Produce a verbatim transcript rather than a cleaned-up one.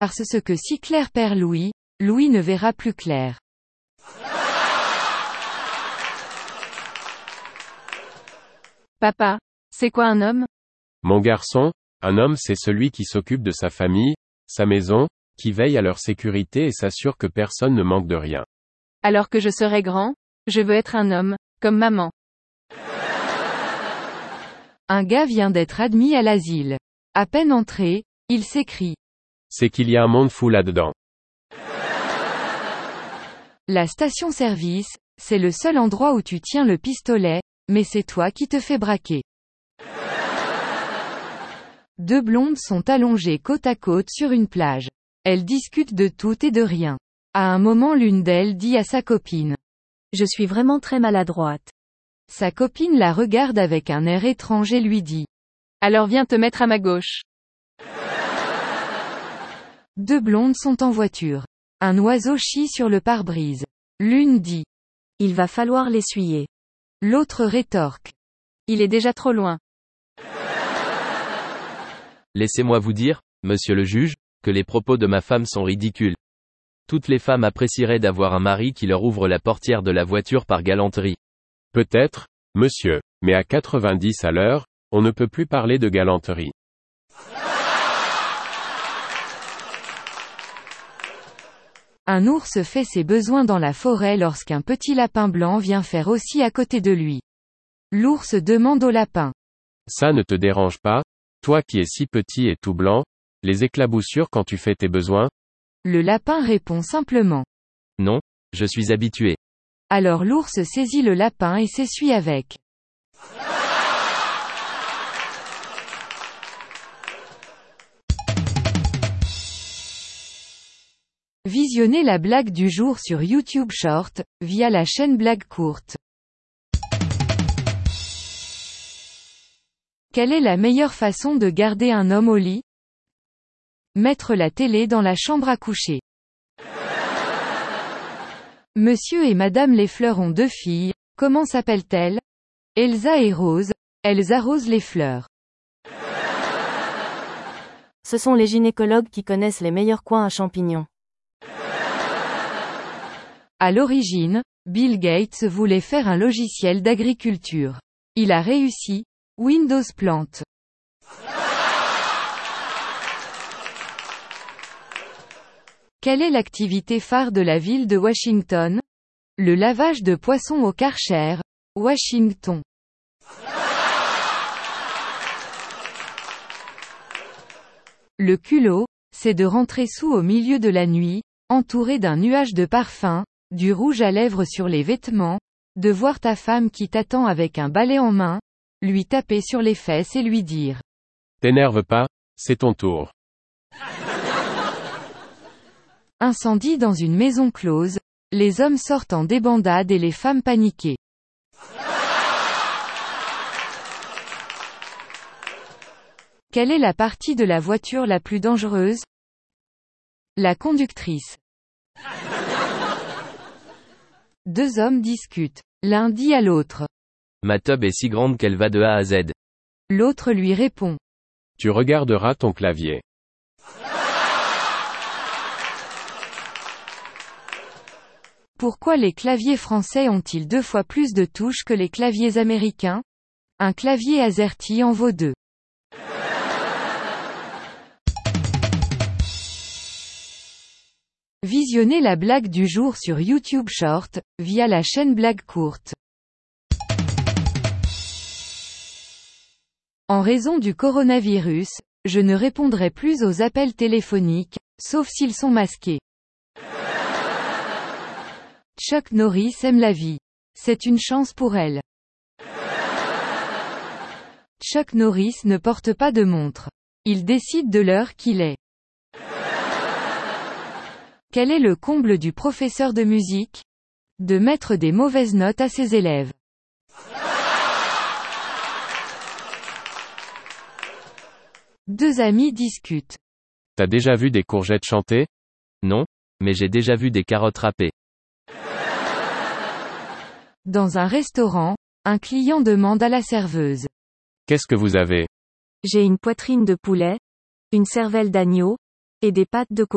Parce que si Claire perd Louis, Louis ne verra plus Claire. Papa, c'est quoi un homme? Mon garçon, un homme c'est celui qui s'occupe de sa famille, sa maison, qui veille à leur sécurité et s'assure que personne ne manque de rien. Alors que je serai grand, je veux être un homme, comme maman. Un gars vient d'être admis à l'asile. À peine entré, il s'écrie. C'est qu'il y a un monde fou là-dedans. La station-service, c'est le seul endroit où tu tiens le pistolet, mais c'est toi qui te fais braquer. Deux blondes sont allongées côte à côte sur une plage. Elles discutent de tout et de rien. À un moment l'une d'elles dit à sa copine. Je suis vraiment très maladroite. Sa copine la regarde avec un air étrange et lui dit. Alors viens te mettre à ma gauche. Deux blondes sont en voiture. Un oiseau chie sur le pare-brise. L'une dit. Il va falloir l'essuyer. L'autre rétorque. Il est déjà trop loin. Laissez-moi vous dire, monsieur le juge, que les propos de ma femme sont ridicules. Toutes les femmes apprécieraient d'avoir un mari qui leur ouvre la portière de la voiture par galanterie. Peut-être, monsieur, mais à quatre-vingt-dix à l'heure, on ne peut plus parler de galanterie. Un ours fait ses besoins dans la forêt lorsqu'un petit lapin blanc vient faire aussi à côté de lui. L'ours demande au lapin. Ça ne te dérange pas, toi qui es si petit et tout blanc, les éclaboussures quand tu fais tes besoins? Le lapin répond simplement. Non, je suis habitué. Alors l'ours saisit le lapin et s'essuie avec. Visionnez la blague du jour sur YouTube Short, via la chaîne Blague Courte. Quelle est la meilleure façon de garder un homme au lit? Mettre la télé dans la chambre à coucher. Monsieur et Madame Lefleur ont deux filles, comment s'appellent-elles? Elsa et Rose, elles arrosent les fleurs. Ce sont les gynécologues qui connaissent les meilleurs coins à champignons. À l'origine, Bill Gates voulait faire un logiciel d'agriculture. Il a réussi, Windows plante. Quelle est l'activité phare de la ville de Washington? Le lavage de poissons au Karcher, Washington. Le culot, c'est de rentrer sous au milieu de la nuit, entouré d'un nuage de parfum, du rouge à lèvres sur les vêtements, de voir ta femme qui t'attend avec un balai en main, lui taper sur les fesses et lui dire. T'énerve pas, c'est ton tour. Incendie dans une maison close, les hommes sortent en débandade et les femmes paniquées. Quelle est la partie de la voiture la plus dangereuse? La conductrice. Deux hommes discutent. L'un dit à l'autre. Ma tub est si grande qu'elle va de A à Z. L'autre lui répond. Tu regarderas ton clavier. Pourquoi les claviers français ont-ils deux fois plus de touches que les claviers américains? Un clavier AZERTY en vaut deux. Visionnez la blague du jour sur YouTube Short, via la chaîne Blague Courte. En raison du coronavirus, je ne répondrai plus aux appels téléphoniques, sauf s'ils sont masqués. Chuck Norris aime la vie. C'est une chance pour elle. Chuck Norris ne porte pas de montre. Il décide de l'heure qu'il est. Quel est le comble du professeur de musique? De mettre des mauvaises notes à ses élèves. Deux amis discutent. T'as déjà vu des courgettes chanter? Non, mais j'ai déjà vu des carottes râpées. Dans un restaurant, un client demande à la serveuse. Qu'est-ce que vous avez? J'ai une poitrine de poulet, une cervelle d'agneau, et des pâtes de cochon.